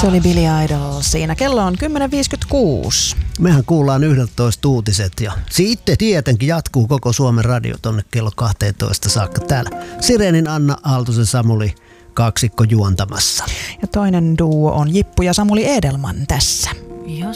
Se oli Billy Idol siinä. Kello on 10.56. Mehän kuullaan 11 uutiset ja sitten tietenkin jatkuu koko Suomen radio tonne kello 12 saakka täällä. Sirenin Anna, Aaltosen Samuli kaksikko juontamassa. Ja toinen duo on Jippu ja Samuli Edelman tässä.